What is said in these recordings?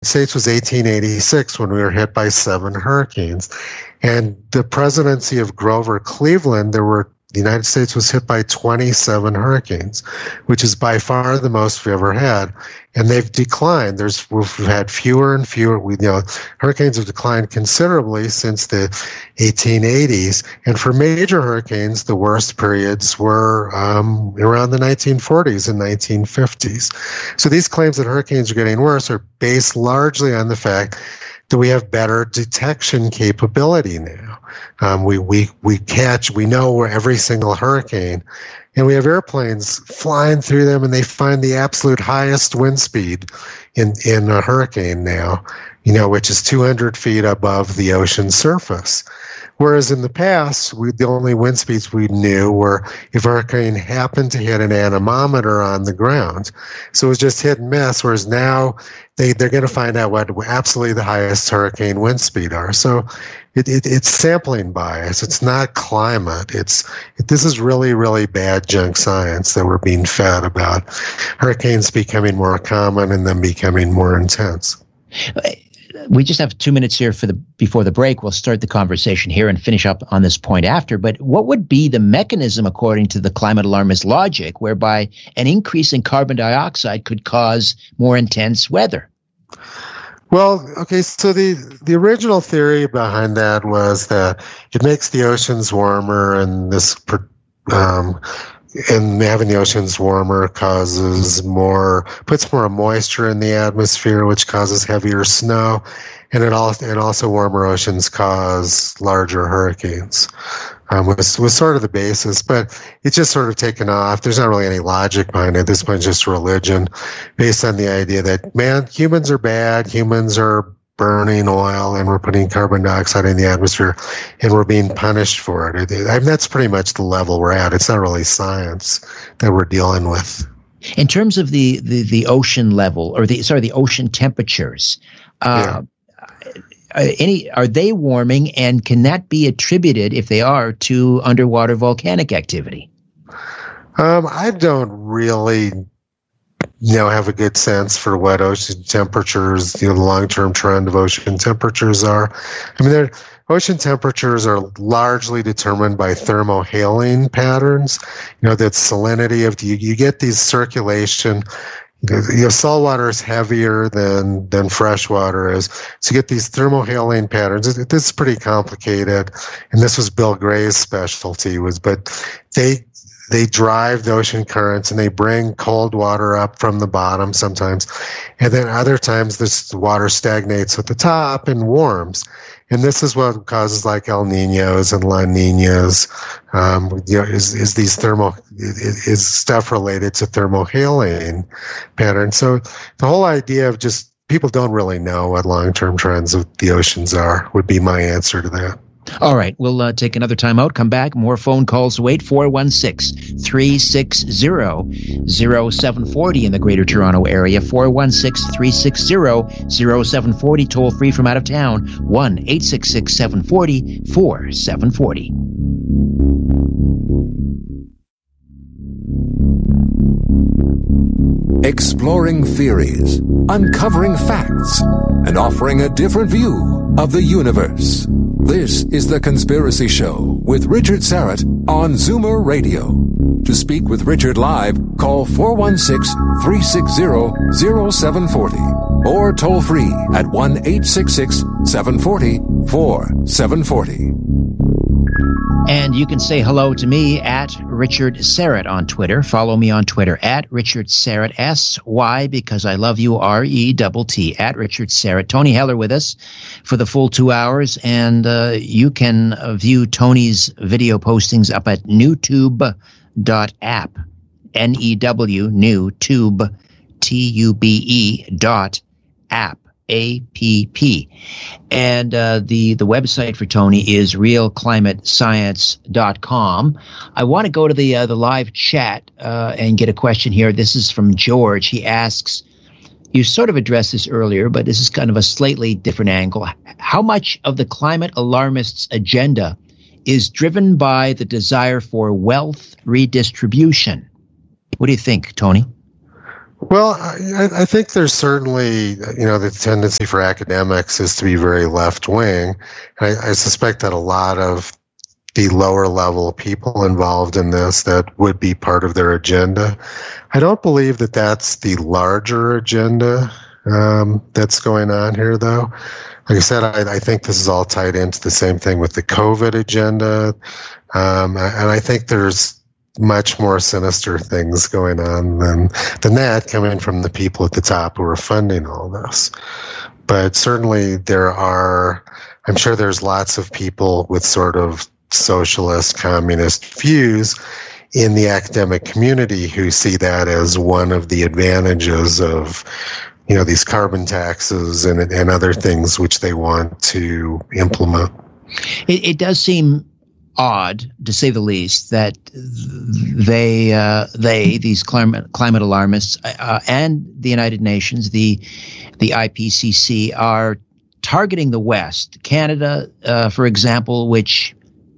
States was 1886 when we were hit by 7 hurricanes. And the presidency of Grover Cleveland, the United States was hit by 27 hurricanes, which is by far the most we've ever had. And they've declined. We've had fewer and fewer. Hurricanes have declined considerably since the 1880s. And for major hurricanes, the worst periods were around the 1940s and 1950s. So these claims that hurricanes are getting worse are based largely on the fact that we have better detection capability now. We know where every single hurricane, and we have airplanes flying through them, and they find the absolute highest wind speed in a hurricane now, which is 200 feet above the ocean surface. Whereas in the past, the only wind speeds we knew were if a hurricane happened to hit an anemometer on the ground. So it was just hit and miss, whereas now they're going to find out what absolutely the highest hurricane wind speed are. So it's sampling bias. It's not climate. This is really, really bad junk science that we're being fed about hurricanes becoming more common and then becoming more intense. We just have 2 minutes here before the break. We'll start the conversation here and finish up on this point after. But what would be the mechanism, according to the climate alarmist logic, whereby an increase in carbon dioxide could cause more intense weather? Well, okay, so the original theory behind that was that it makes the oceans warmer, and and having the oceans warmer puts more moisture in the atmosphere, which causes heavier snow, and also warmer oceans cause larger hurricanes. Was sort of the basis, but it's just sort of taken off. There's not really any logic behind it. At this point, it's just religion based on the idea that, humans are bad, humans are burning oil, and we're putting carbon dioxide in the atmosphere, and we're being punished for it. That's pretty much the level we're at. It's not really science that we're dealing with. In terms of the ocean level, or the ocean temperatures, are they warming, and can that be attributed, if they are, to underwater volcanic activity? I don't really have a good sense for what ocean temperatures, the long-term trend of ocean temperatures are. Ocean temperatures are largely determined by thermohaline patterns. That salinity you get these circulation. Saltwater is heavier than freshwater is. So you get these thermohaline patterns. This is pretty complicated, and this was Bill Gray's specialty, but they drive the ocean currents, and they bring cold water up from the bottom sometimes. And then other times this water stagnates at the top and warms. And this is what causes like El Niños and La Niñas, is stuff related to thermohaline patterns. So the whole idea of just people don't really know what long-term trends of the oceans are would be my answer to that. All right, we'll take another time out, come back, more phone calls wait, 416-360-0740 in the Greater Toronto Area, 416-360-0740, toll free from out of town, 1-866-740-4740. Exploring theories, uncovering facts, and offering a different view of the universe. This is The Conspiracy Show with Richard Syrett on Zoomer Radio. To speak with Richard live, call 416-360-0740 or toll free at 1-866-740-4740. And you can say hello to me at Richard Syrett on Twitter. Follow me on Twitter at Richard Syrett, S-Y, because I love you, R-E-T-T, at Richard Syrett. Tony Heller with us for the full 2 hours, and you can view Tony's video postings up at newtube.app, N-E-W, newtube, T-U-B-E.app. APP. And the website for Tony is realclimatescience.com. I want to go to the live chat and get a question here. This is from George. He asks, you sort of addressed this earlier, but this is kind of a slightly different angle. How much of the climate alarmists' agenda is driven by the desire for wealth redistribution? What do you think, Tony? Well, I think there's certainly, the tendency for academics is to be very left-wing. I suspect that a lot of the lower level people involved in this, that would be part of their agenda. I don't believe that that's the larger agenda that's going on here, though. Like I said, I think this is all tied into the same thing with the COVID agenda. And I think there's much more sinister things going on than that coming from the people at the top who are funding all this. But certainly I'm sure there's lots of people with sort of socialist, communist views in the academic community who see that as one of the advantages of, these carbon taxes and other things which they want to implement. It does seem odd, to say the least, that these climate alarmists and the United Nations, the IPCC, are targeting the West. Canada, for example, which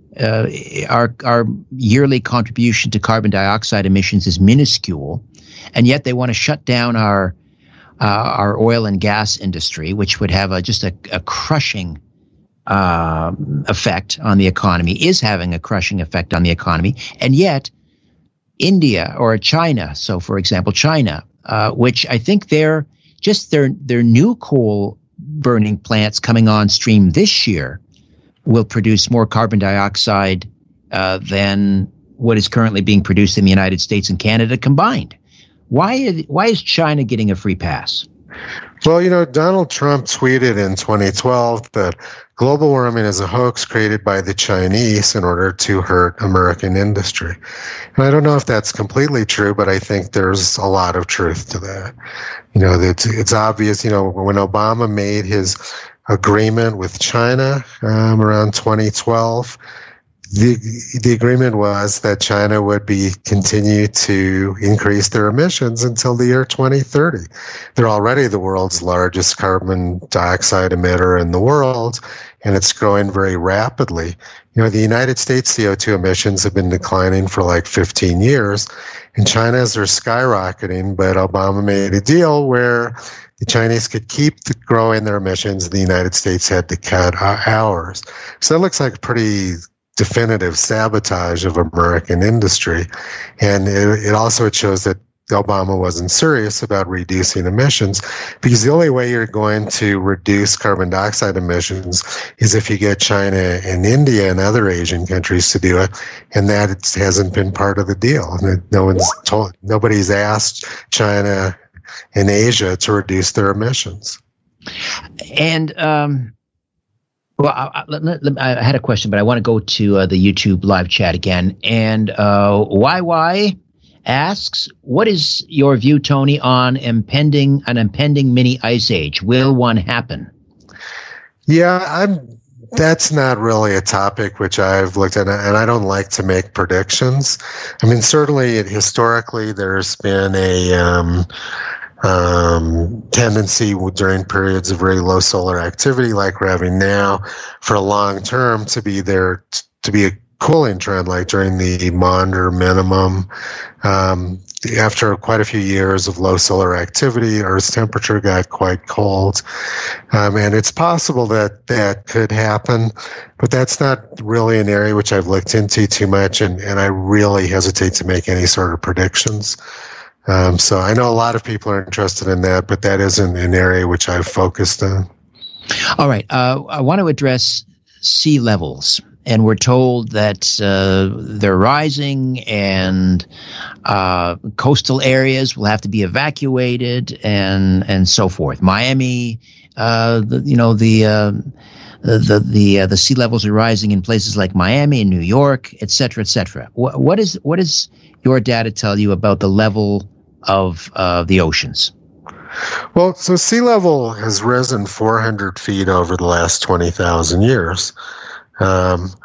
our yearly contribution to carbon dioxide emissions is minuscule, and yet they want to shut down our oil and gas industry, which would have just a crushing effect on the economy, is having a crushing effect on the economy. And yet India or China, so for example, China, which I think their new coal burning plants coming on stream this year will produce more carbon dioxide than what is currently being produced in the United States and Canada combined. Why is China getting a free pass? Well, Donald Trump tweeted in 2012 that global warming is a hoax created by the Chinese in order to hurt American industry. And I don't know if that's completely true, but I think there's a lot of truth to that. It's obvious, when Obama made his agreement with China around 2012, the agreement was that China would continue to increase their emissions until the year 2030. They're already the world's largest carbon dioxide emitter in the world, and it's growing very rapidly. The United States CO2 emissions have been declining for like 15 years, and China's are skyrocketing, but Obama made a deal where the Chinese could keep growing their emissions, and the United States had to cut ours. So that looks like a pretty definitive sabotage of American industry. And it also shows that Obama wasn't serious about reducing emissions, because the only way you're going to reduce carbon dioxide emissions is if you get China and India and other Asian countries to do it, and that hasn't been part of the deal. Nobody's asked China and Asia to reduce their emissions. And well, I had a question, but I want to go to the YouTube live chat again. And YY asks, what is your view, Tony, on an impending mini ice age? Will one happen? Yeah, that's not really a topic which I've looked at, and I don't like to make predictions. I mean, certainly historically there's been a tendency during periods of very low solar activity like we're having now for a long term to be a cooling trend, like during the Maunder minimum. After quite a few years of low solar activity, Earth's temperature got quite cold. And it's possible that could happen, but that's not really an area which I've looked into too much, and I really hesitate to make any sort of predictions. So I know a lot of people are interested in that, but that isn't an area which I've focused on. All right. I want to address sea levels. And we're told that they're rising, and coastal areas will have to be evacuated, and so forth. Miami, the sea levels are rising in places like Miami and New York, et cetera, et cetera. What is your data tell you about the level of the oceans? Well, so sea level has risen 400 feet over the last 20,000 years. And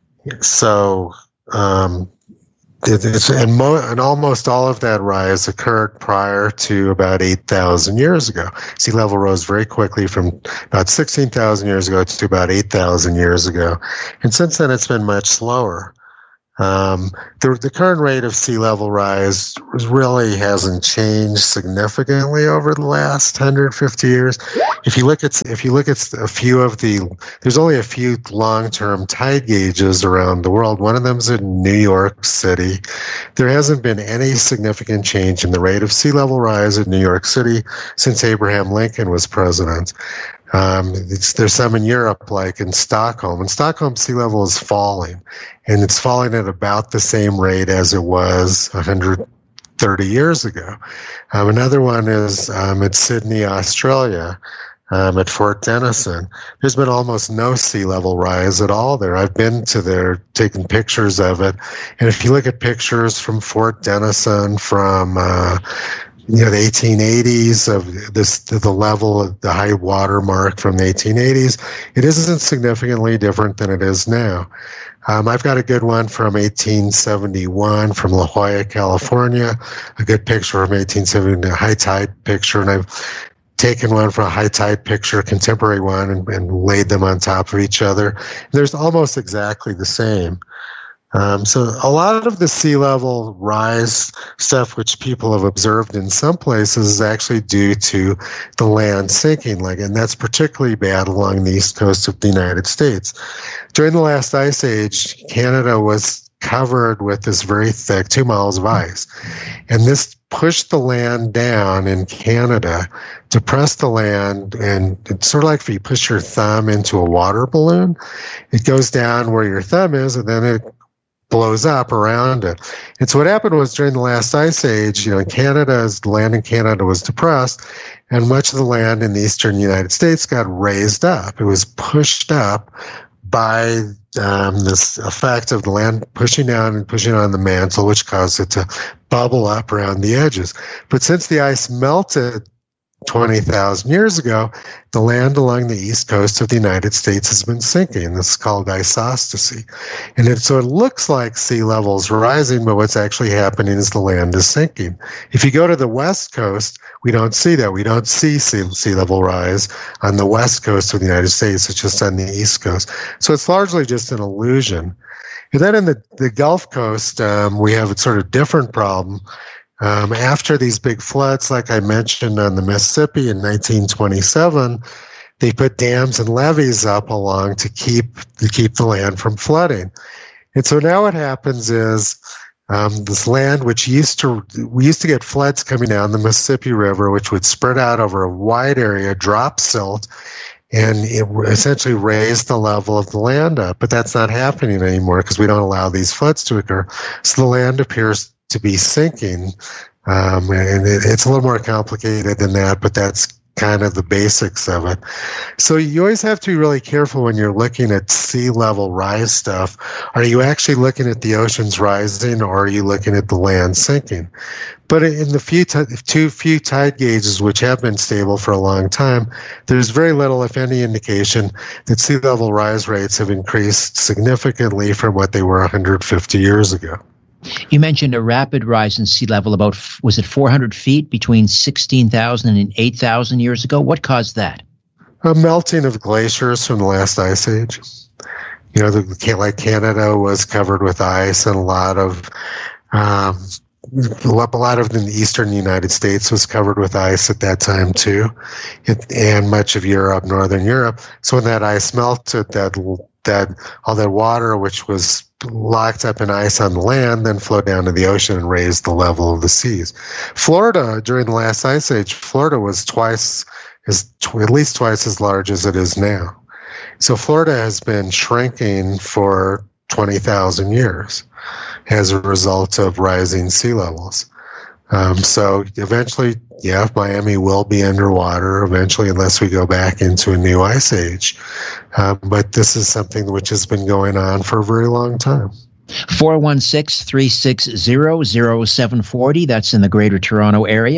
almost all of that rise occurred prior to about 8,000 years ago. Sea level rose very quickly from about 16,000 years ago to about 8,000 years ago. And since then, it's been much slower. The current rate of sea level rise really hasn't changed significantly over the last 150 years. If you look at a few of there's only a few long-term tide gauges around the world. One of them's in New York City. There hasn't been any significant change in the rate of sea level rise in New York City since Abraham Lincoln was president. There's some in Europe, like in Stockholm. In Stockholm, sea level is falling, and it's falling at about the same rate as it was 130 years ago. Another one is at Sydney, Australia, at Fort Denison. There's been almost no sea level rise at all there. I've been to there, taken pictures of it, and if you look at pictures from Fort Denison from the 1880s of the level of the high water mark from the 1880s, it isn't significantly different than it is now. I've got a good one from 1871 from La Jolla, California, a good picture from 1870, a high tide picture, and I've taken one from a high tide picture, a contemporary one, and laid them on top of each other. There's almost exactly the same. So a lot of the sea level rise stuff, which people have observed in some places, is actually due to the land sinking, and that's particularly bad along the east coast of the United States. During the last ice age, Canada was covered with this very thick 2 miles of ice, and this pushed the land down in Canada, depressed the land, and it's sort of like if you push your thumb into a water balloon, it goes down where your thumb is, and then it blows up around it. And so what happened was during the last ice age, the land in Canada was depressed, and much of the land in the eastern United States got raised up. It was pushed up by this effect of the land pushing down and pushing on the mantle, which caused it to bubble up around the edges. But since the ice melted 20,000 years ago, the land along the east coast of the United States has been sinking. This is called isostasy. And so it looks like sea level's rising, but what's actually happening is the land is sinking. If you go to the west coast, we don't see that. We don't see sea level rise on the west coast of the United States. It's just on the east coast. So it's largely just an illusion. And then in the Gulf Coast, we have a sort of different problem. After these big floods, like I mentioned on the Mississippi in 1927, they put dams and levees up along to keep the land from flooding. And so now what happens is this land, we used to get floods coming down the Mississippi River, which would spread out over a wide area, drop silt, and it essentially raised the level of the land up. But that's not happening anymore because we don't allow these floods to occur. So the land appears to be sinking, and it's a little more complicated than that, but that's kind of the basics of it. So you always have to be really careful when you're looking at sea level rise stuff. Are you actually looking at the oceans rising, or are you looking at the land sinking? But in the few tide gauges, which have been stable for a long time, there's very little, if any, indication that sea level rise rates have increased significantly from what they were 150 years ago. You mentioned a rapid rise in sea level about, was it 400 feet between 16,000 and 8,000 years ago? What caused that? A melting of glaciers from the last ice age. Like Canada was covered with ice, and a lot of the eastern United States was covered with ice at that time too, and much of Europe, northern Europe. So when that ice melted, that all that water, which was locked up in ice on the land, then flowed down to the ocean and raised the level of the seas. Florida, during the last ice age, Florida was at least twice as large as it is now. So Florida has been shrinking for 20,000 years as a result of rising sea levels. So eventually, Miami will be underwater eventually, unless we go back into a new ice age. But this is something which has been going on for a very long time. 416-360-0740. That's in the Greater Toronto Area.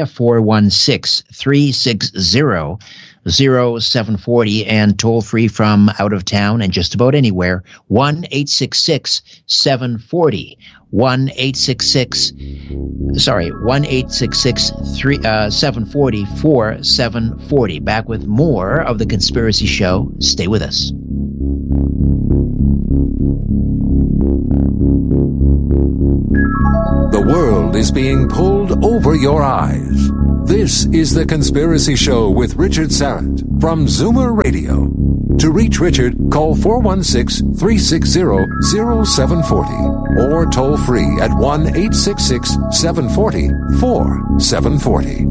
416-360-0740, and toll free from out of town and just about anywhere. 1-866-740. 1-866-740-4740. Back with more of The Conspiracy Show. Stay with us. The world is being pulled over your eyes. This is The Conspiracy Show with Richard Syrett from Zoomer Radio. To reach Richard, call 416-360-0740 or toll free at 1-866-740-4740.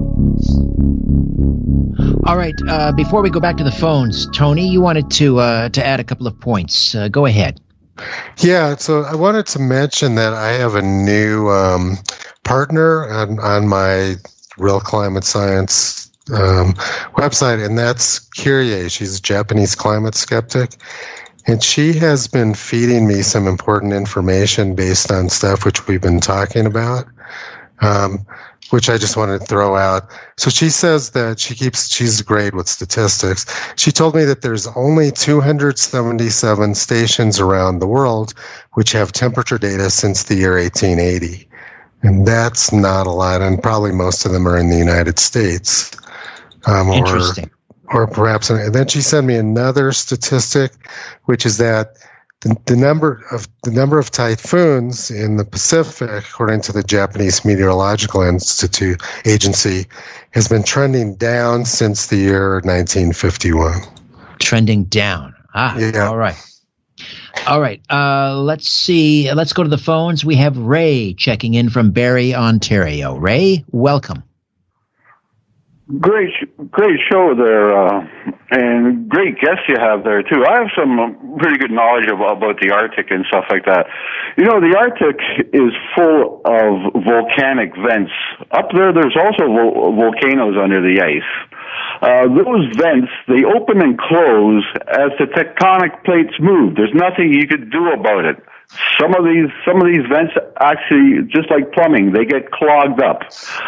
All right. Before we go back to the phones, Tony, you wanted to add a couple of points. Go ahead. Yeah, so I wanted to mention that I have a new partner on my Real Climate Science website, and that's Kyrie. She's a Japanese climate skeptic, and she has been feeding me some important information based on stuff which we've been talking about, which I just wanted to throw out. So she says that she's great with statistics. She told me that there's only 277 stations around the world which have temperature data since the year 1880. And that's not a lot, and probably most of them are in the United States. Interesting. Or perhaps, and then she sent me another statistic, which is that the number of typhoons in the Pacific, according to the Japanese Meteorological Agency, has been trending down since the year 1951. Trending down. Yeah. All right. Let's see. Let's go to the phones. We have Ray checking in from Barrie, Ontario. Ray, welcome. Great show there, and great guests you have there too. I have some pretty good knowledge about the Arctic and stuff like that. You know, the Arctic is full of volcanic vents. Up there, there's also volcanoes under the ice. Those vents, they open and close as the tectonic plates move. There's nothing you could do about it. Some of these vents actually, just like plumbing, they get clogged up.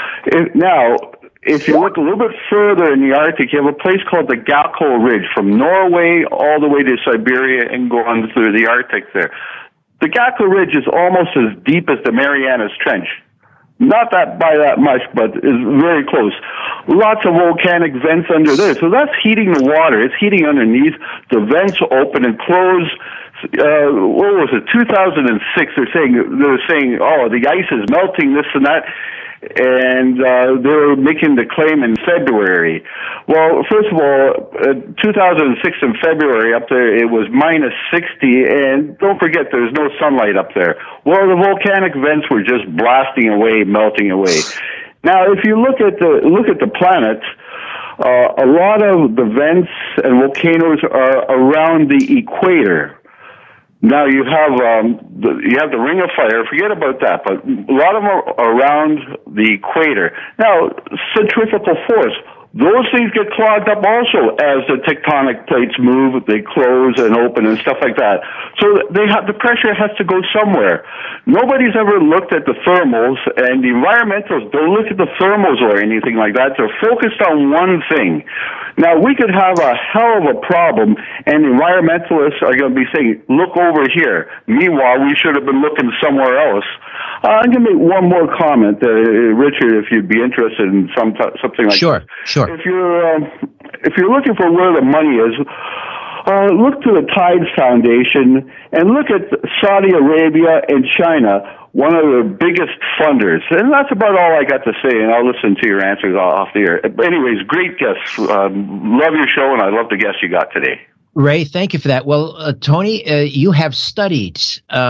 If you look a little bit further in the Arctic, you have a place called the Gakko Ridge, from Norway all the way to Siberia and going through the Arctic there. The Gakko Ridge is almost as deep as the Marianas Trench. Not that by that much, but is very close. Lots of volcanic vents under there. So that's heating the water. It's heating underneath. The vents open and close. What was it? 2006. They were saying, oh, the ice is melting, this and that. And they were making the claim in February. Well, first of all, 2006 in February up there, it was minus 60, and don't forget there's no sunlight up there. Well, the volcanic vents were just blasting away, melting away. Now, if you look at the planet, a lot of the vents and volcanoes are around the equator. Now you have the Ring of Fire. Forget about that, but a lot of them are around the equator. Now, centrifugal force. Those things get clogged up also as the tectonic plates move. They close and open and stuff like that. So the pressure has to go somewhere. Nobody's ever looked at the thermals, and the environmentalists don't look at the thermals or anything like that. They're focused on one thing. Now, we could have a hell of a problem, and environmentalists are going to be saying, look over here. Meanwhile, we should have been looking somewhere else. I'm going to make one more comment, Richard, if you'd be interested in something like Sure, that. Sure. If you're looking for where the money is, look to the Tides Foundation and look at Saudi Arabia and China, one of the biggest funders. And that's about all I got to say, and I'll listen to your answers off the air. But anyways, great guests. Love your show, and I love the guests you got today. Ray, thank you for that. Well, Tony, you have studied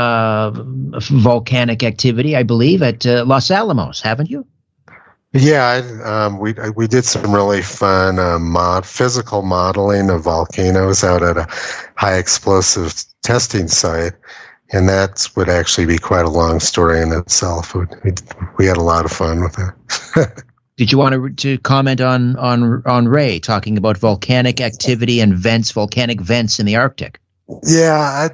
volcanic activity, I believe, at Los Alamos, haven't you? Yeah, we did some really fun physical modeling of volcanoes out at a high explosive testing site, and that would actually be quite a long story in itself. We had a lot of fun with it. Did you want to comment on Ray talking about volcanic activity and volcanic vents in the Arctic? Yeah,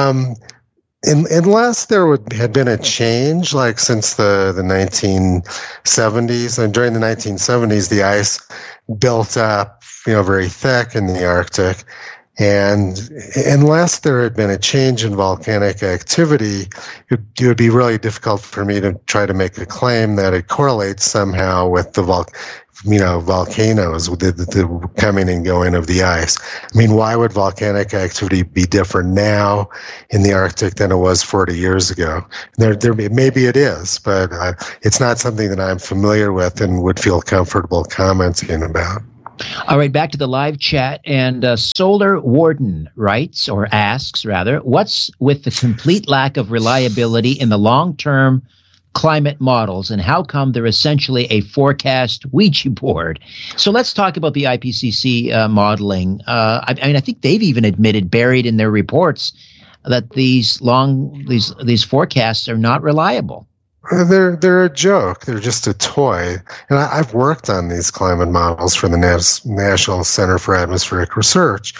unless there had been a change, like since the 1970s, and during the 1970s, the ice built up, very thick in the Arctic, And unless there had been a change in volcanic activity, it would be really difficult for me to try to make a claim that it correlates somehow with the volcanoes, with the coming and going of the ice. I mean, why would volcanic activity be different now in the Arctic than it was 40 years ago? Maybe it is, but it's not something that I'm familiar with and would feel comfortable commenting about. All right, back to the live chat, and Solar Warden asks, what's with the complete lack of reliability in the long-term climate models, and how come they're essentially a forecast Ouija board? So let's talk about the IPCC modeling. I think they've even admitted, buried in their reports, that these forecasts are not reliable. They're a joke. They're just a toy. And I've worked on these climate models for the National Center for Atmospheric Research.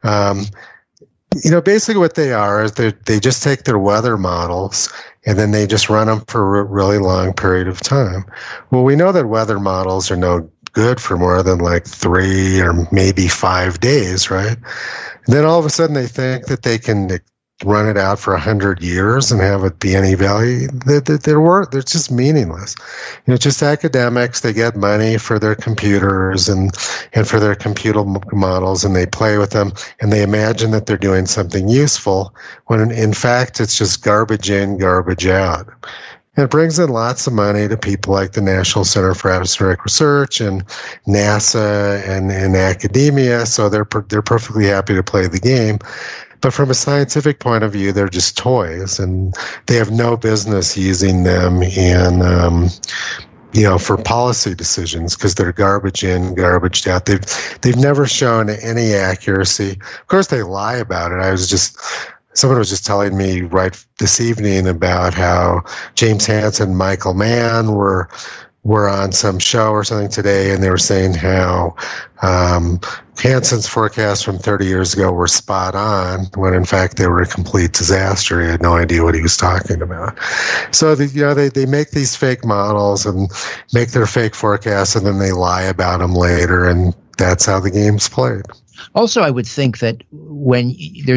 Basically what they are is they just take their weather models and then they just run them for a really long period of time. Well, we know that weather models are no good for more than like 3 or maybe 5 days, right? And then all of a sudden they think that they can run it out for 100 years and have it be any value. They're just meaningless. Just academics. They get money for their computers and for their computer models, and they play with them, and they imagine that they're doing something useful when in fact it's just garbage in, garbage out. And it brings in lots of money to people like the National Center for Atmospheric Research and NASA and academia, so they're perfectly happy to play the game. But from a scientific point of view, they're just toys, and they have no business using them in, for policy decisions, because they're garbage in, garbage out. They've never shown any accuracy. Of course, they lie about it. Someone was just telling me right this evening about how James Hansen and Michael Mann were on some show or something today, and they were saying how Hansen's forecasts from 30 years ago were spot on, when in fact they were a complete disaster. He had no idea what he was talking about. So they make these fake models and make their fake forecasts, and then they lie about them later, and that's how the game's played. Also, I would think that when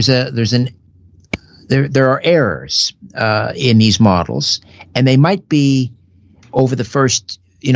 there are errors in these models, and they might be over the first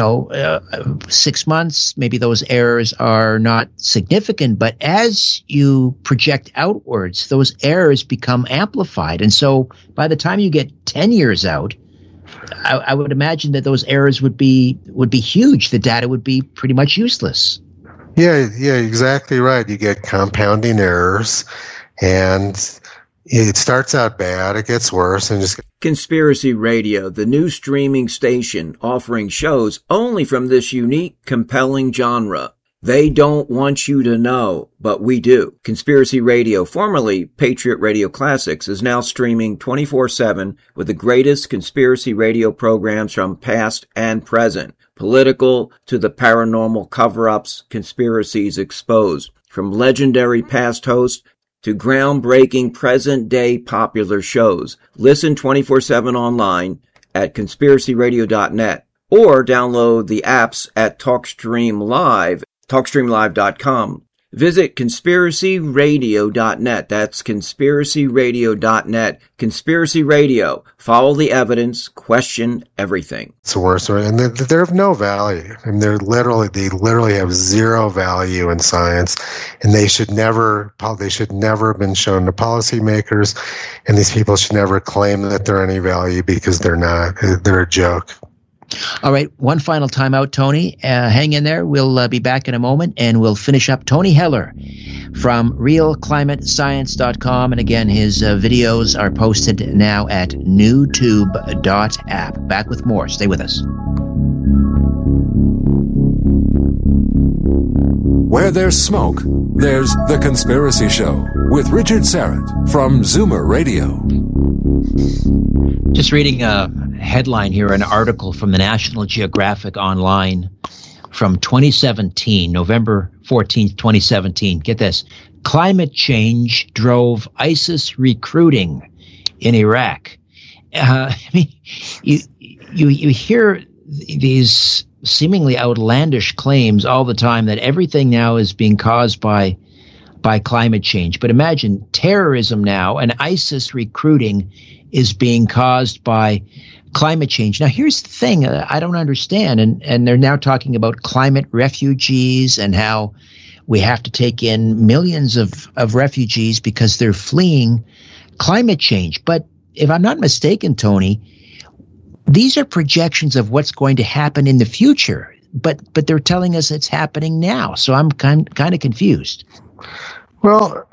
6 months, maybe those errors are not significant, but as you project outwards, those errors become amplified. And so by the time you get 10 years out, I would imagine that those errors would be huge. The data would be pretty much useless. Yeah, exactly right. You get compounding errors, and it starts out bad, it gets worse, and just... Conspiracy Radio, the new streaming station offering shows only from this unique, compelling genre. They don't want you to know, but we do. Conspiracy Radio, formerly Patriot Radio Classics, is now streaming 24/7 with the greatest conspiracy radio programs from past and present. Political to the paranormal cover-ups, conspiracies exposed. From legendary past hosts to groundbreaking present-day popular shows. Listen 24/7 online at conspiracyradio.net or download the apps at TalkStreamLive.com. Visit conspiracyradio.net. That's conspiracyradio.net. Conspiracy Radio. Follow the evidence. Question everything. It's worse, and they're of no value. And they literally have zero value in science, and they should never have been shown to policymakers, and these people should never claim that they're any value, because they're not. They're a joke. All right, one final timeout, Tony. Hang in there. We'll be back in a moment, and we'll finish up. Tony Heller from realclimatescience.com. And again, his videos are posted now at newtube.app. Back with more. Stay with us. Where there's smoke, there's The Conspiracy Show with Richard Syrett from Zoomer Radio. Just reading a headline here, an article from the National Geographic Online from 2017, November 14th, 2017. Get this. Climate change drove ISIS recruiting in Iraq. You hear these seemingly outlandish claims all the time that everything now is being caused by by climate change. But imagine terrorism now, and ISIS recruiting is being caused by climate change. Now, here's the thing I don't understand, and they're now talking about climate refugees and how we have to take in millions of refugees because they're fleeing climate change. But if I'm not mistaken, Tony, these are projections of what's going to happen in the future, but they're telling us it's happening now. So I'm kind of confused. Well,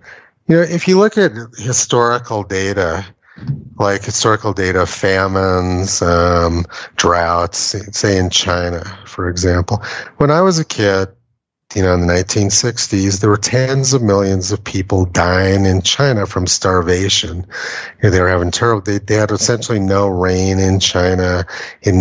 if you look at historical data, like historical data of famines, droughts, say in China, for example. When I was a kid, in the 1960s, there were tens of millions of people dying in China from starvation. They were having they had essentially no rain in China in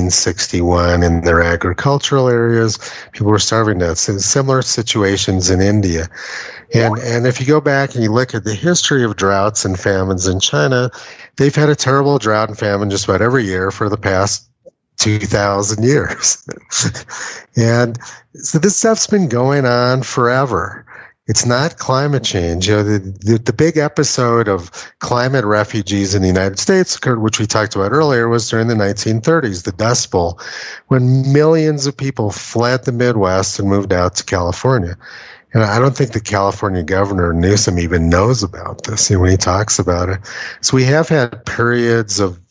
1961 in their agricultural areas. People were starving to death. Similar situations in India. And if you go back and you look at the history of droughts and famines in China, they've had a terrible drought and famine just about every year for the past 2,000 years. And so this stuff's been going on forever. It's not climate change. The big episode of climate refugees in the United States occurred, which we talked about earlier, was during the 1930s, the Dust Bowl, when millions of people fled the Midwest and moved out to California. And I don't think the California governor, Newsom, even knows about this when he talks about it. So we have had periods of,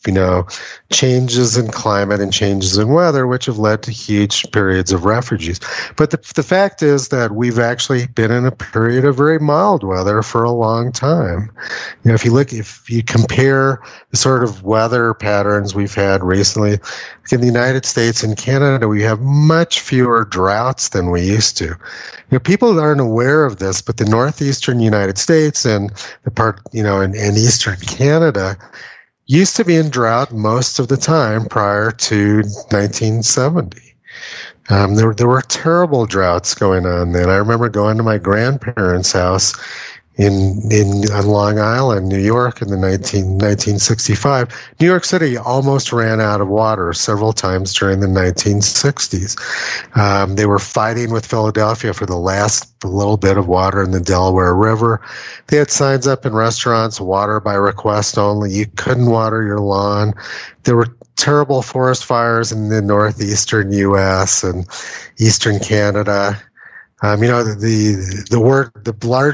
changes in climate and changes in weather, which have led to huge periods of refugees. But the fact is that we've actually been in a period of very mild weather for a long time. If you compare the sort of weather patterns we've had recently, in the United States and Canada, we have much fewer droughts than we used to. People aren't aware of this, but the northeastern United States and the part, in eastern Canada used to be in drought most of the time prior to 1970. There were terrible droughts going on then. I remember going to my grandparents' house on Long Island, New York, in the 1965. New York City almost ran out of water several times during the 1960s. They were fighting with Philadelphia for the last little bit of water in the Delaware River. They had signs up in restaurants, water by request only. You couldn't water your lawn. There were terrible forest fires in the northeastern U.S. and eastern Canada. The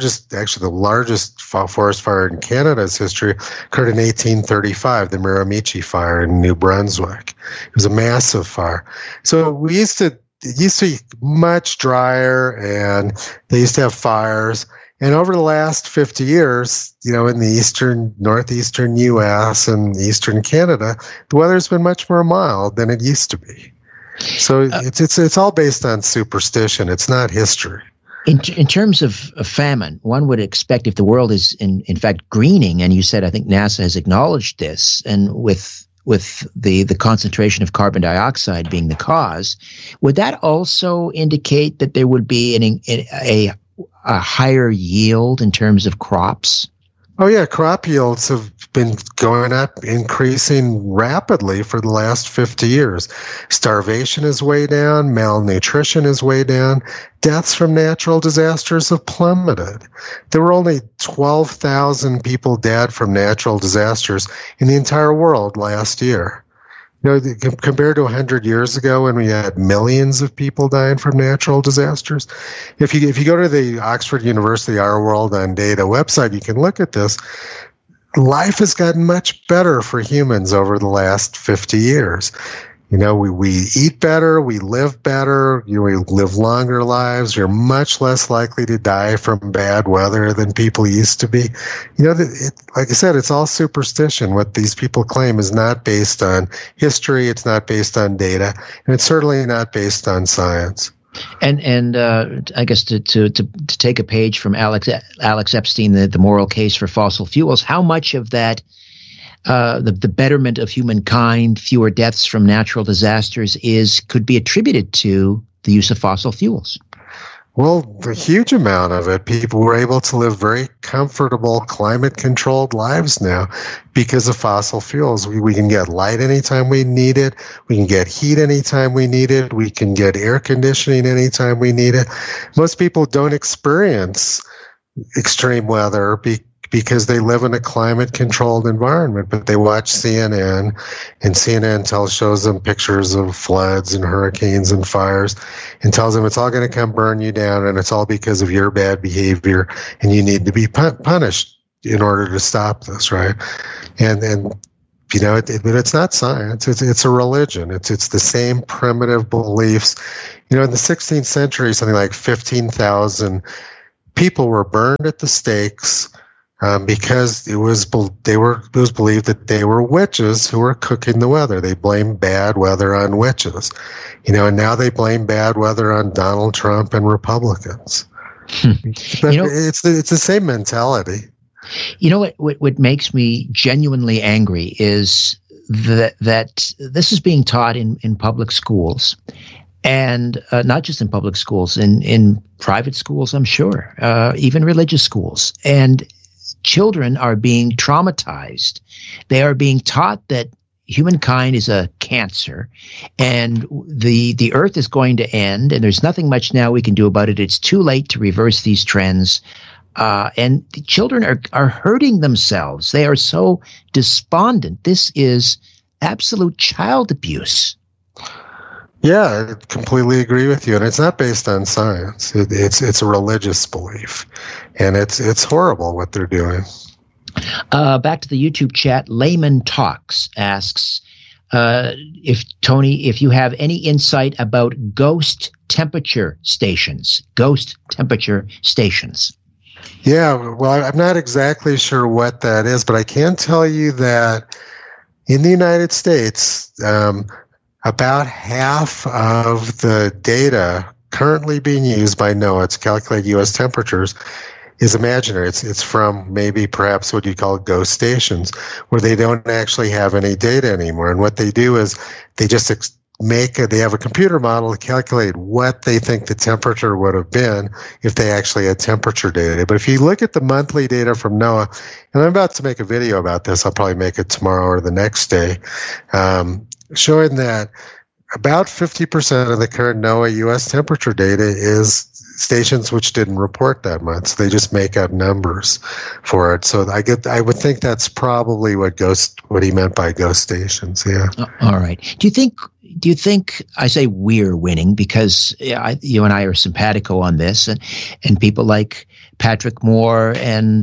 largest forest fire in Canada's history occurred in 1835, the Miramichi Fire in New Brunswick. It was a massive fire. So it used to be much drier, and they used to have fires. And over the last 50 years, in the northeastern U.S. and eastern Canada, the weather's been much more mild than it used to be. So it's all based on superstition. It's not history. In terms of famine, one would expect if the world is in fact greening, and you said I think NASA has acknowledged this, and with the concentration of carbon dioxide being the cause, would that also indicate that there would be a higher yield in terms of crops? Oh, yeah. Crop yields have been going up, increasing rapidly for the last 50 years. Starvation is way down. Malnutrition is way down. Deaths from natural disasters have plummeted. There were only 12,000 people dead from natural disasters in the entire world last year. Compared to 100 years ago when we had millions of people dying from natural disasters. If you go to the Oxford University Our World on Data website, you can look at this. Life has gotten much better for humans over the last 50 years. We eat better, we live better, we live longer lives. You're much less likely to die from bad weather than people used to be. Like I said, it's all superstition. What these people claim is not based on history, it's not based on data, and it's certainly not based on science. And I guess to take a page from Alex Epstein, the moral case for fossil fuels, how much of that the betterment of humankind, fewer deaths from natural disasters could be attributed to the use of fossil fuels? Well, a huge amount of it. People were able to live very comfortable, climate-controlled lives now because of fossil fuels. We can get light anytime we need it. We can get heat anytime we need it. We can get air conditioning anytime we need it. Most people don't experience extreme weather because they live in a climate-controlled environment, but they watch CNN, and CNN shows them pictures of floods and hurricanes and fires and tells them it's all going to come burn you down, and it's all because of your bad behavior, and you need to be punished in order to stop this, right? And you know, but it's not science. It's a religion. It's the same primitive beliefs. You know, in the 16th century, something like 15,000 people were burned at the stakes because it was believed that they were witches who were cooking the weather. They blamed bad weather on witches, you know, and now they blame bad weather on Donald Trump and Republicans. But you know, it's the same mentality. You know what makes me genuinely angry is that this is being taught in public schools, and not just in public schools, in private schools, I'm sure, even religious schools. And children are being traumatized. They are being taught that humankind is a cancer, and the earth is going to end, and there's nothing much now we can do about it. It's too late to reverse these trends. And the children are hurting themselves. They are so despondent. This is absolute child abuse. Yeah, I completely agree with you. And it's not based on science. It's a religious belief. And it's horrible what they're doing. Back to the YouTube chat, Layman Talks asks, if you have any insight about ghost temperature stations. Yeah, well, I'm not exactly sure what that is, but I can tell you that in the United States, about half of the data currently being used by NOAA to calculate U.S. temperatures is imaginary. It's from perhaps what you call ghost stations, where they don't actually have any data anymore. And what they do is they just they have a computer model to calculate what they think the temperature would have been if they actually had temperature data. But if you look at the monthly data from NOAA, and I'm about to make a video about this, I'll probably make it tomorrow or the next day, showing that about 50% of the current NOAA U.S. temperature data is stations which didn't report that month. So they just make up numbers for it. So I would think that's probably what he meant by ghost stations. Yeah. All right. Do you think I say we're winning because you and I are simpatico on this, and people like Patrick Moore and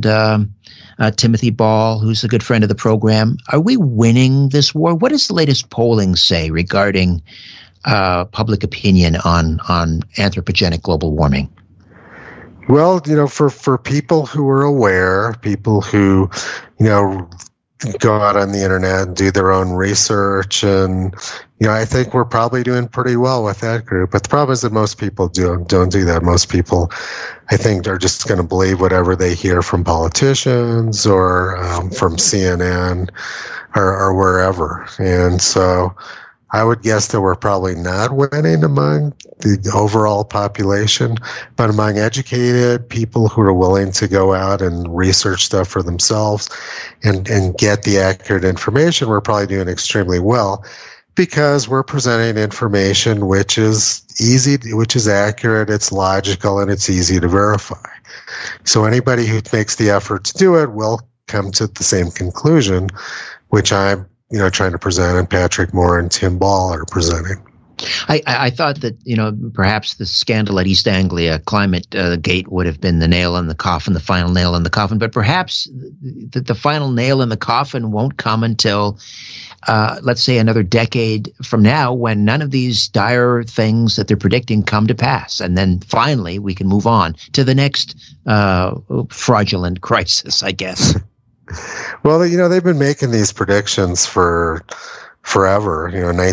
Timothy Ball, who's a good friend of the program, are we winning this war? What does the latest polling say regarding public opinion on anthropogenic global warming? Well, you know, for people who are aware, people who, you know, go out on the internet and do their own research, and you know, I think we're probably doing pretty well with that group. But the problem is that most people don't do that. Most people, I think, are just going to believe whatever they hear from politicians or from CNN or wherever. And so I would guess that we're probably not winning among the overall population, but among educated people who are willing to go out and research stuff for themselves and get the accurate information, we're probably doing extremely well because we're presenting information which is easy, which is accurate, it's logical, and it's easy to verify. So anybody who makes the effort to do it will come to the same conclusion, which I'm trying to present, and Patrick Moore and Tim Ball are presenting. I thought that, perhaps the scandal at East Anglia Climate Gate would have been the nail in the coffin, the final nail in the coffin. But perhaps the final nail in the coffin won't come until, let's say, another decade from now, when none of these dire things that they're predicting come to pass. And then finally we can move on to the next fraudulent crisis, I guess. Well, they've been making these predictions for forever.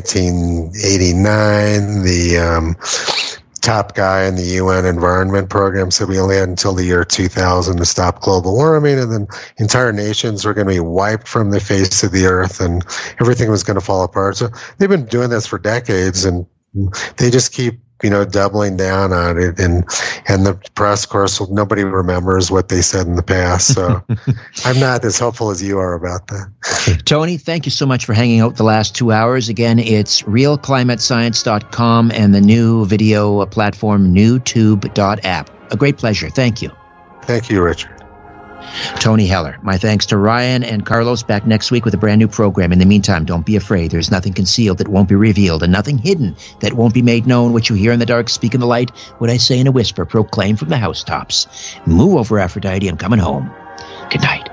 1989, the top guy in the UN Environment Program said we only had until the year 2000 to stop global warming, and then entire nations were going to be wiped from the face of the earth, and everything was going to fall apart. So they've been doing this for decades, and they just keep doubling down on it, and the press, of course, nobody remembers what they said in the past. So I'm not as hopeful as you are about that. Tony, thank you so much for hanging out the last 2 hours. Again, it's realclimatescience.com and the new video platform, newtube.app. A great pleasure. Thank you. Thank you, Richard. Tony Heller. My thanks to Ryan and Carlos. Back next week with a brand new program. In the meantime, don't be afraid. There's nothing concealed that won't be revealed, and nothing hidden that won't be made known. What you hear in the dark, speak in the light. What I say in a whisper, proclaim from the housetops. Move over, Aphrodite. I'm coming home. Good night.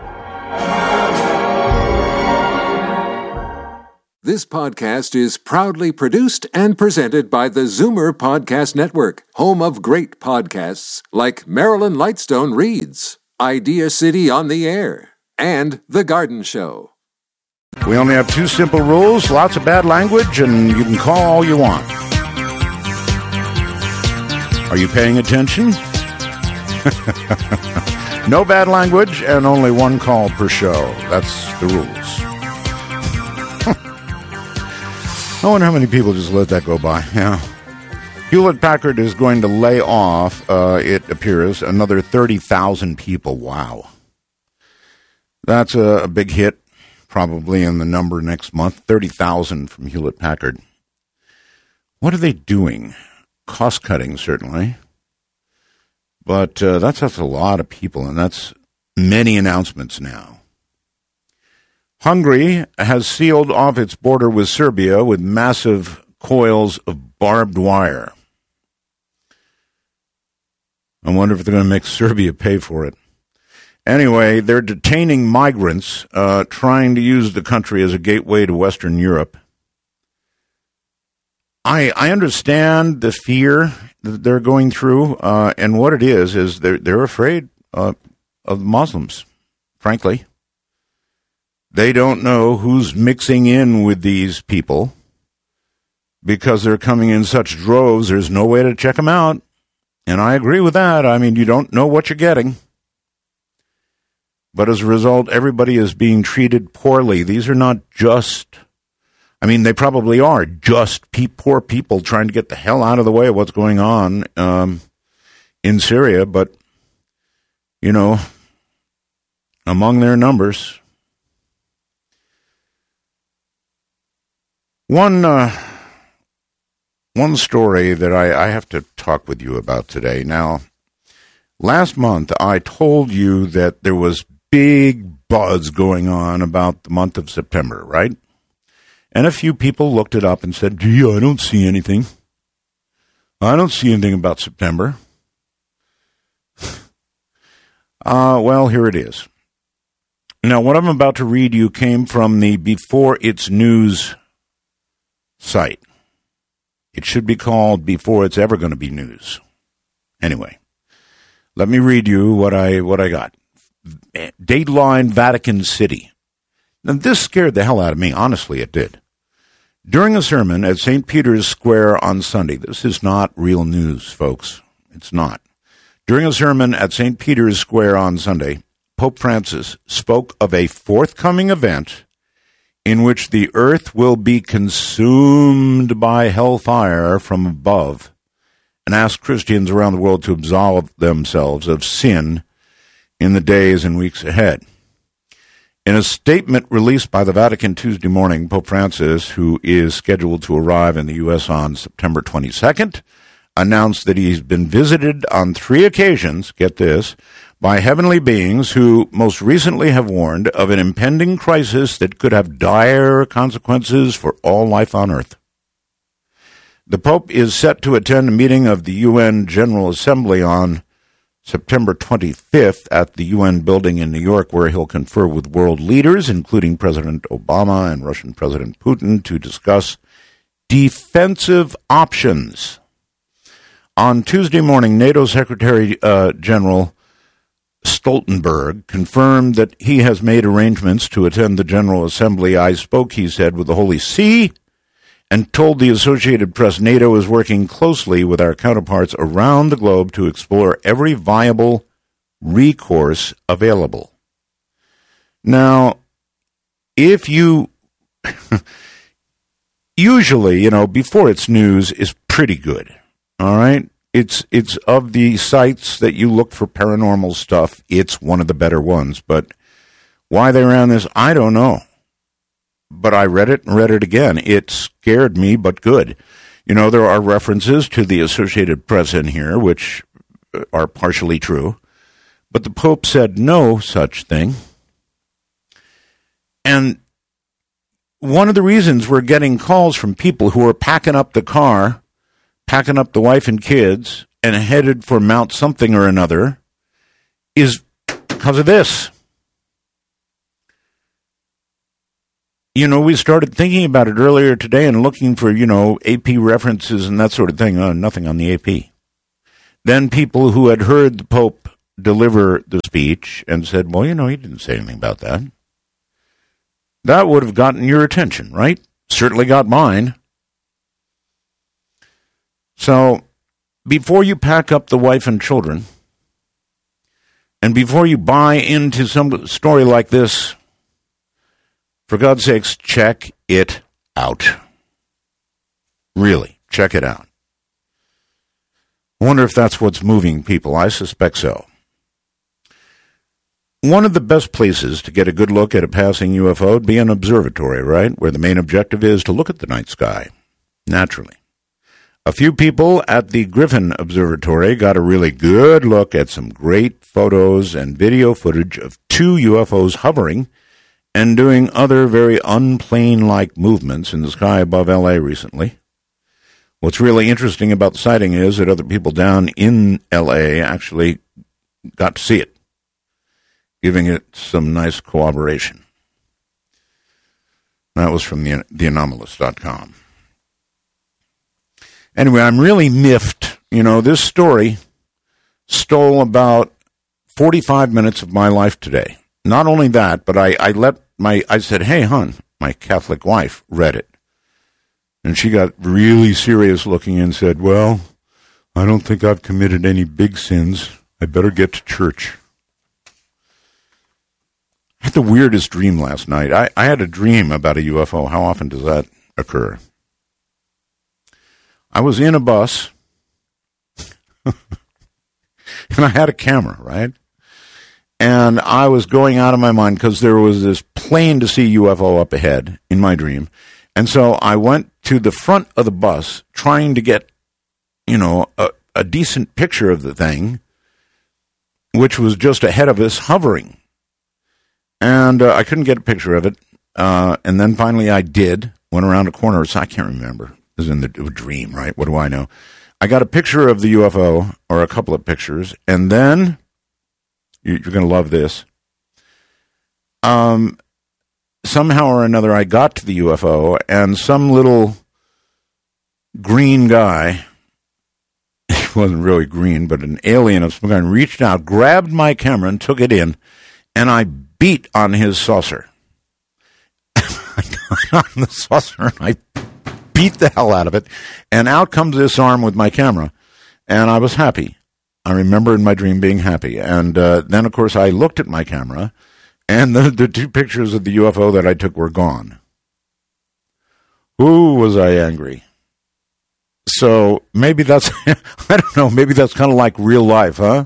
This podcast is proudly produced and presented by the Zoomer Podcast Network, home of great podcasts like Marilyn Lightstone Reads, Idea City on the Air, and The Garden Show. We only have 2 simple rules, lots of bad language, and you can call all you want. Are you paying attention? No bad language and only 1 call per show. That's the rules. I wonder how many people just let that go by. Yeah. Hewlett-Packard is going to lay off, it appears, another 30,000 people. Wow. That's a big hit, probably in the number next month. 30,000 from Hewlett-Packard. What are they doing? Cost-cutting, certainly. But that's a lot of people, and that's many announcements now. Hungary has sealed off its border with Serbia with massive coils of barbed wire. I wonder if they're going to make Serbia pay for it. Anyway, they're detaining migrants trying to use the country as a gateway to Western Europe. I understand the fear that they're going through, and what it is they're afraid of Muslims, frankly. They don't know who's mixing in with these people because they're coming in such droves. There's no way to check them out. And I agree with that. I mean, you don't know what you're getting. But as a result, everybody is being treated poorly. These are not just, I mean, they probably are just poor people trying to get the hell out of the way of what's going on in Syria. But, you know, among their numbers, One story that I have to talk with you about today. Now, last month I told you that there was big buzz going on about the month of September, right? And a few people looked it up and said, gee, I don't see anything. I don't see anything about September. Well, here it is. Now, what I'm about to read you came from the Before It's News site. It should be called Before It's Ever Going to Be News. Anyway, let me read you what I got. Dateline Vatican City. Now, this scared the hell out of me. Honestly, it did. During a sermon at St. Peter's Square on Sunday, this is not real news, folks. It's not. During a sermon at St. Peter's Square on Sunday, Pope Francis spoke of a forthcoming event in which the earth will be consumed by hellfire from above, and asked Christians around the world to absolve themselves of sin in the days and weeks ahead. In a statement released by the Vatican Tuesday morning, Pope Francis, who is scheduled to arrive in the U.S. on September 22nd, announced that he's been visited on 3 occasions, get this, by heavenly beings who most recently have warned of an impending crisis that could have dire consequences for all life on earth. The Pope is set to attend a meeting of the UN General Assembly on September 25th at the UN building in New York, where he'll confer with world leaders, including President Obama and Russian President Putin, to discuss defensive options. On Tuesday morning, NATO Secretary General Stoltenberg confirmed that he has made arrangements to attend the General Assembly. I spoke, he said, with the Holy See and told the Associated Press NATO is working closely with our counterparts around the globe to explore every viable recourse available. Now, if you usually, Before It's News is pretty good, all right? It's of the sites that you look for paranormal stuff, it's one of the better ones. But why they ran this, I don't know. But I read it and read it again. It scared me, but good. There are references to the Associated Press in here, which are partially true. But the Pope said no such thing. And one of the reasons we're getting calls from people who are packing up the car, packing up the wife and kids, and headed for Mount something or another is because of this. You know, we started thinking about it earlier today and looking for, AP references and that sort of thing. Nothing on the AP. Then people who had heard the Pope deliver the speech and said, well, he didn't say anything about that. That would have gotten your attention, right? Certainly got mine. So, before you pack up the wife and children, and before you buy into some story like this, for God's sakes, check it out. Really, check it out. I wonder if that's what's moving people. I suspect so. One of the best places to get a good look at a passing UFO would be an observatory, right? Where the main objective is to look at the night sky, naturally. A few people at the Griffin Observatory got a really good look at some great photos and video footage of two UFOs hovering and doing other very unplane-like movements in the sky above L.A. recently. What's really interesting about the sighting is that other people down in L.A. actually got to see it, giving it some nice corroboration. That was from theanomalous.com. Anyway, I'm really miffed. This story stole about 45 minutes of my life today. Not only that, but I said, hey, hon, my Catholic wife read it. And she got really serious looking and said, well, I don't think I've committed any big sins. I better get to church. I had the weirdest dream last night. I had a dream about a UFO. How often does that occur? I was in a bus, and I had a camera, right? And I was going out of my mind because there was this plain to see UFO up ahead in my dream. And so I went to the front of the bus trying to get, a decent picture of the thing, which was just ahead of us hovering. And I couldn't get a picture of it. And then finally I did, went around a corner. So I can't remember. It was in the dream, right? What do I know? I got a picture of the UFO, or a couple of pictures, and then, you're going to love this, somehow or another I got to the UFO, and some little green guy, he wasn't really green, but an alien of some kind, reached out, grabbed my camera, and took it in, and I beat on his saucer. I got on the saucer, and I beat the hell out of it, and out comes this arm with my camera, and I was happy. I remember in my dream being happy, and then, of course, I looked at my camera, and the two pictures of the UFO that I took were gone. Ooh, was I angry. So maybe that's, I don't know, maybe that's kind of like real life, huh?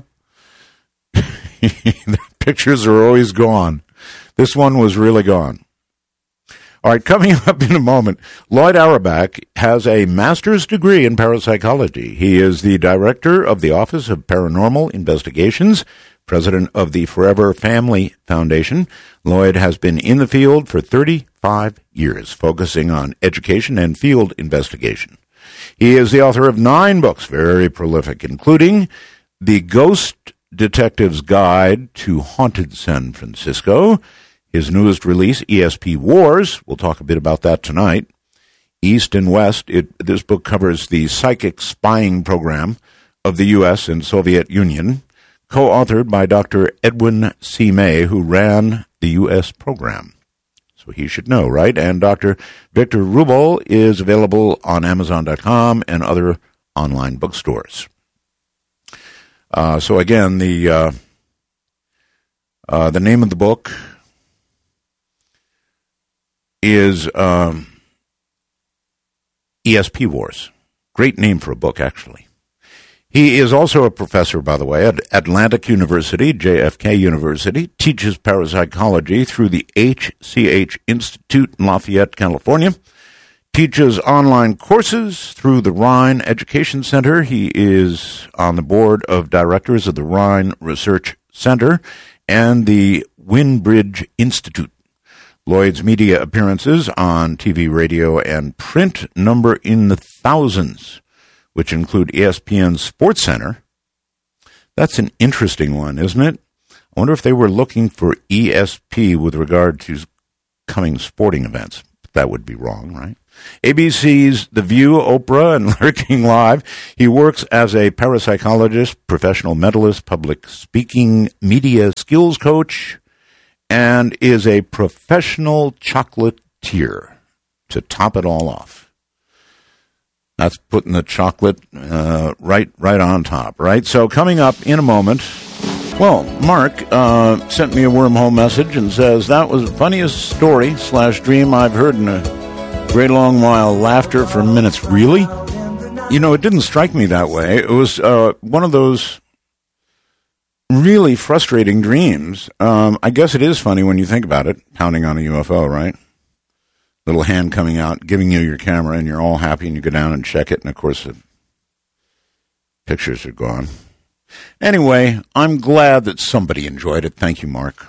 The pictures are always gone. This one was really gone. All right, coming up in a moment, Lloyd Auerbach has a master's degree in parapsychology. He is the director of the Office of Paranormal Investigations, president of the Forever Family Foundation. Lloyd has been in the field for 35 years, focusing on education and field investigation. He is the author of 9 books, very prolific, including The Ghost Detective's Guide to Haunted San Francisco, his newest release, ESP Wars. We'll talk a bit about that tonight. East and West. This book covers the psychic spying program of the U.S. and Soviet Union, co-authored by Dr. Edwin C. May, who ran the U.S. program. So he should know, right? And Dr. Victor Rubel is available on Amazon.com and other online bookstores. So again, the name of the book is ESP Wars. Great name for a book, actually. He is also a professor, by the way, at Atlantic University, JFK University, teaches parapsychology through the HCH Institute in Lafayette, California, teaches online courses through the Rhine Education Center. He is on the board of directors of the Rhine Research Center and the Windbridge Institute. Lloyd's media appearances on TV, radio, and print number in the thousands, which include ESPN's Sports Center. That's an interesting one, isn't it? I wonder if they were looking for ESP with regard to coming sporting events. That would be wrong, right? ABC's The View, Oprah, and Larry King Live. He works as a parapsychologist, professional mentalist, public speaking, media skills coach, and is a professional chocolatier to top it all off. That's putting the chocolate right on top, right? So coming up in a moment, well, Mark sent me a wormhole message and says, that was the funniest story/dream I've heard in a great long while. Laughter for minutes. Really? You know, it didn't strike me that way. It was one of those really frustrating dreams. I guess it is funny when you think about it, pounding on a UFO, right? Little hand coming out, giving you your camera, and you're all happy, and you go down and check it, and of course the pictures are gone. Anyway, I'm glad that somebody enjoyed it. Thank you, Mark.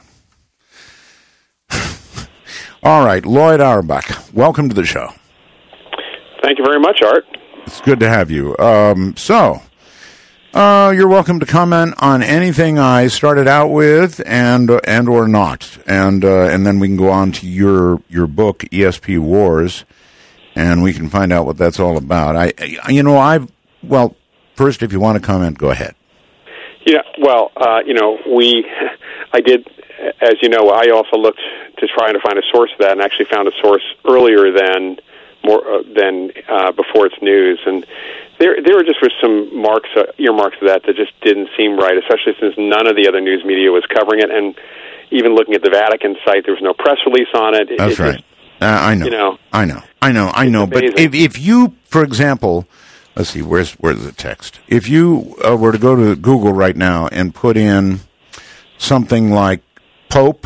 All right, Lloyd Auerbach, welcome to the show. Thank you very much, Art. It's good to have you. You're welcome to comment on anything I started out with and or not, and then we can go on to your book ESP Wars, and we can find out what that's all about. First, if you want to comment, go ahead. Yeah, well, I did, as you know, I also looked to try to find a source of that, and actually found a source earlier than before its news, and there just were some earmarks of that just didn't seem right, especially since none of the other news media was covering it, and even looking at the Vatican site, there was no press release on it. That's right. I know. You know, I know. But if you, for example, let's see, where's the text? If you were to go to Google right now and put in something like Pope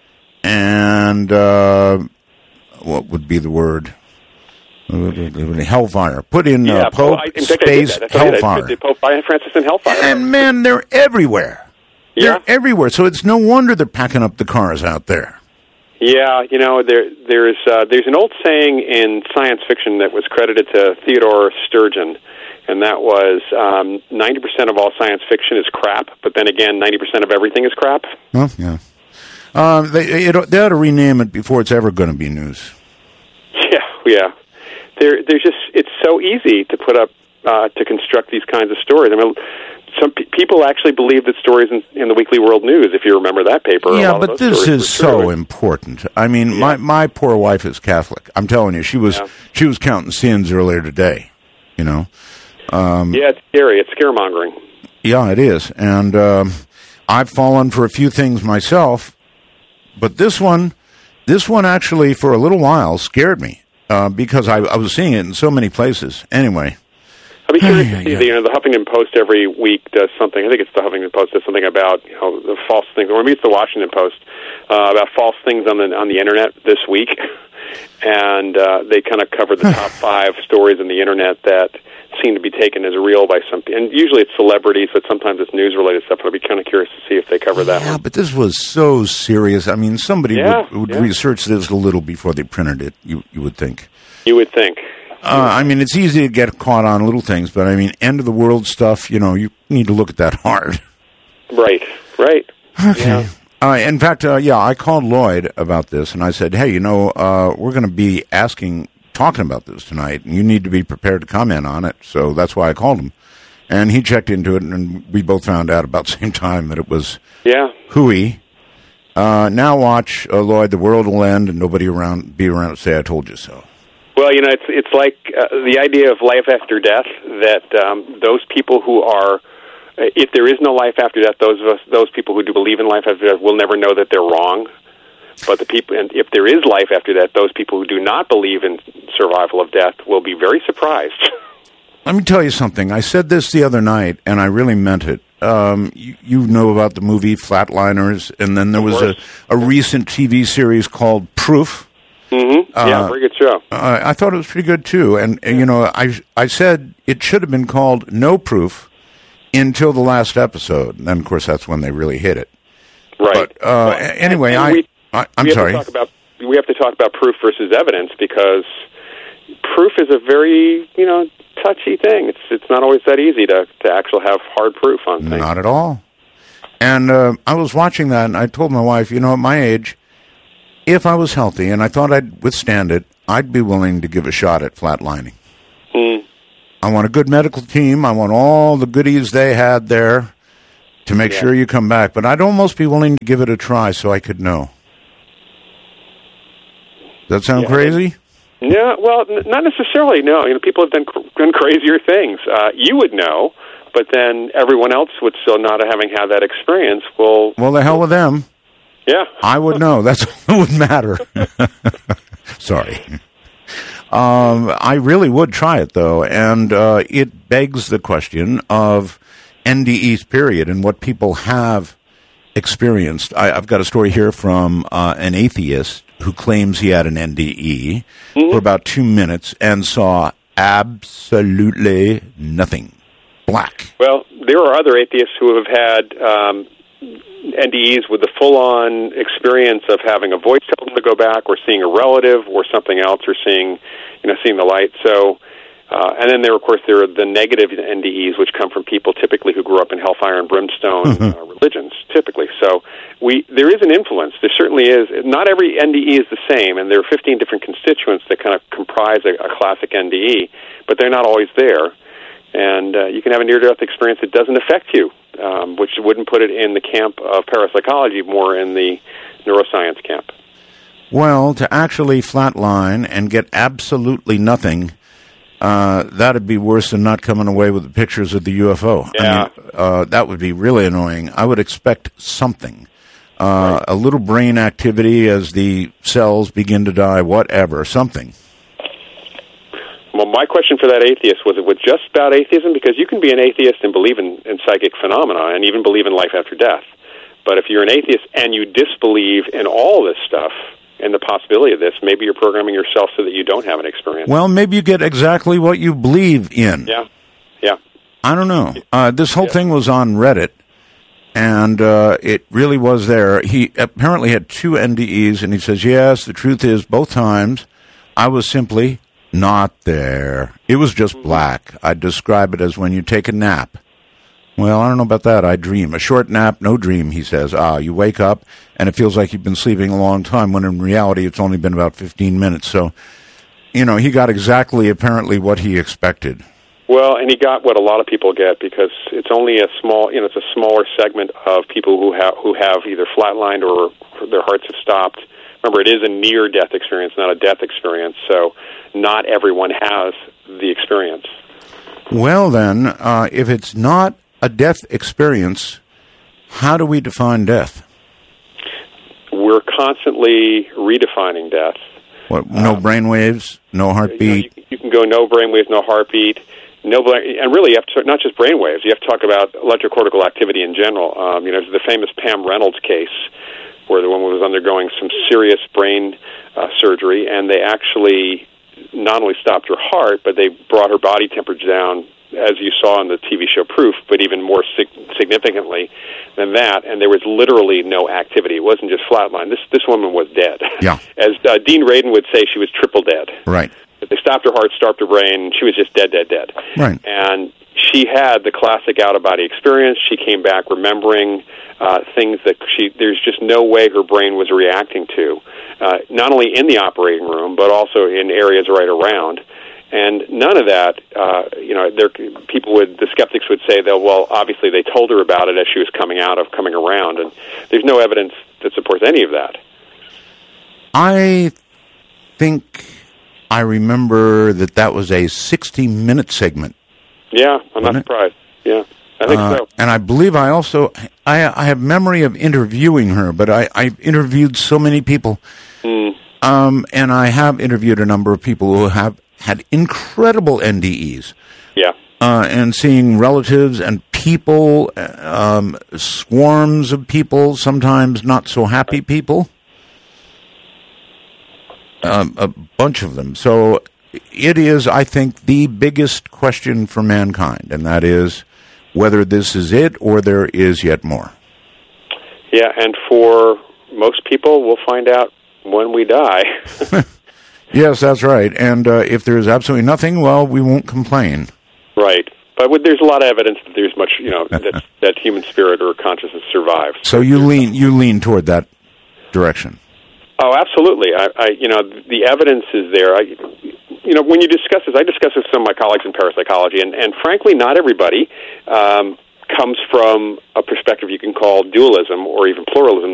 and what would be the word? Hellfire. Put in Pope space Hellfire. Pope Francis and Hellfire. And man, they're everywhere. Yeah. They're everywhere. So it's no wonder they're packing up the cars out there. Yeah, you know, there's an old saying in science fiction that was credited to Theodore Sturgeon, and that was 90% of all science fiction is crap, but then again, 90% of everything is crap. Oh, yeah. They ought to rename it before it's ever going to be news. Yeah. There's just, it's so easy to put up, to construct these kinds of stories. I mean, some people actually believe that stories in the Weekly World News, if you remember that paper. Yeah, but this is so important. I mean, my poor wife is Catholic. I'm telling you, she was counting sins earlier today, you know. Yeah, it's scary. It's scaremongering. Yeah, it is. And I've fallen for a few things myself, but this one actually, for a little while, scared me. Because I was seeing it in so many places. Anyway. I'd be curious to see, the Huffington Post every week does something. I think it's the Huffington Post does something about the false things, or maybe it's the Washington Post, about false things on the Internet this week. And they kind of cover the top 5 stories on the Internet that seem to be taken as real by some people. And usually it's celebrities, but sometimes it's news-related stuff. I'd be kind of curious to see if they cover that one. Yeah, but this was so serious. I mean, somebody would research this a little before they printed it, you would think. You would think. I mean, it's easy to get caught on little things, but I mean, end-of-the-world stuff, you need to look at that hard. Right. Okay. Yeah. In fact, I called Lloyd about this, and I said, hey, we're going to be talking about this tonight, and you need to be prepared to comment on it. So that's why I called him. And he checked into it, and we both found out about the same time that it was hooey. Now watch, Lloyd, the world will end, and nobody be around to say I told you so. Well, it's like the idea of life after death, that those people who are, if there is no life after death, those people who do believe in life after death will never know that they're wrong. But and if there is life after death, those people who do not believe in survival of death will be very surprised. Let me tell you something. I said this the other night, and I really meant it. You know about the movie Flatliners, and then there was a recent TV series called Proof. Mm-hmm. Yeah, very good show. I thought it was pretty good, too. And I said it should have been called No Proof until the last episode. And then, of course, that's when they really hit it. Right. But anyway, I'm sorry. We have to talk about proof versus evidence, because proof is a very, touchy thing. It's not always that easy to actually have hard proof on things. Not at all. And I was watching that, and I told my wife, at my age, if I was healthy and I thought I'd withstand it, I'd be willing to give a shot at flatlining. I want a good medical team. I want all the goodies they had there to make sure you come back. But I'd almost be willing to give it a try so I could know. Does that sound crazy? Yeah, well, not necessarily, no. People have done crazier things. You would know, but then everyone else would still not having had that experience. Well, the hell with them. Yeah. I would know. That's what would matter. Sorry. I really would try it, though, and it begs the question of NDEs, period, and what people have experienced. I've got a story here from an atheist who claims he had an NDE for about 2 minutes and saw absolutely nothing. Black. Well, there are other atheists who have had NDEs with the full-on experience of having a voice tell them to go back, or seeing a relative, or something else, or seeing the light. So, and then there are the negative NDEs, which come from people typically who grew up in hellfire and brimstone religions, typically. So, there is an influence. There certainly is. Not every NDE is the same, and there are 15 different constituents that kind of comprise a classic NDE, but they're not always there. And you can have a near-death experience that doesn't affect you, which wouldn't put it in the camp of parapsychology, more in the neuroscience camp. Well, to actually flatline and get absolutely nothing, that'd be worse than not coming away with the pictures of the UFO. Yeah. I mean, that would be really annoying. I would expect something. Right. A little brain activity as the cells begin to die, whatever, something. Well, my question for that atheist was it just about atheism? Because you can be an atheist and believe in psychic phenomena and even believe in life after death. But if you're an atheist and you disbelieve in all this stuff and the possibility of this, maybe you're programming yourself so that you don't have an experience. Well, maybe you get exactly what you believe in. Yeah. I don't know. This whole thing was on Reddit, and it really was there. He apparently had 2 NDEs, and he says, yes, the truth is, both times, I was simply not there. It was just black. I'd describe it as when you take a nap. Well, I don't know about that. I dream. A short nap, no dream, he says. You wake up, and it feels like you've been sleeping a long time, when in reality it's only been about 15 minutes. So, he got exactly, apparently, what he expected. Well, and he got what a lot of people get, because it's only a small, it's a smaller segment of people who have either flatlined or their hearts have stopped. Remember, it is a near-death experience, not a death experience, so not everyone has the experience. Well, then, if it's not a death experience, how do we define death? We're constantly redefining death. What, no brainwaves, no heartbeat? You can go no brainwaves, no heartbeat, and really you have to, not just brainwaves, you have to talk about electrocortical activity in general. There's the famous Pam Reynolds case, where the woman was undergoing some serious brain surgery, and they actually not only stopped her heart, but they brought her body temperature down, as you saw in the TV show Proof, but even more significantly than that, and there was literally no activity. It wasn't just flatline. This woman was dead. Yeah. As Dean Radin would say, she was triple dead. Right. They stopped her heart, stopped her brain, she was just dead. Right. And she had the classic out-of-body experience. She came back remembering things that there's just no way her brain was reacting to, not only in the operating room, but also in areas right around. And none of that, the skeptics would say that, well, obviously they told her about it as she was coming around, and there's no evidence that supports any of that. I think I remember that was a 60-minute segment. Yeah, I'm not surprised. Yeah, I think so. And I believe I have memory of interviewing her, but I interviewed so many people. And I have interviewed a number of people who have had incredible NDEs. Yeah. And seeing relatives and people, swarms of people, sometimes not so happy people. A bunch of them. So it is, I think, the biggest question for mankind, and that is whether this is it or there is yet more. Yeah, and for most people, we'll find out when we die. Yes, that's right. And if there's absolutely nothing, well, we won't complain. Right. But there's a lot of evidence that there's much, that human spirit or consciousness survives. So you lean toward that direction. Oh, absolutely. The evidence is there. When you discuss this, I discuss this with some of my colleagues in parapsychology, and frankly, not everybody comes from a perspective you can call dualism or even pluralism.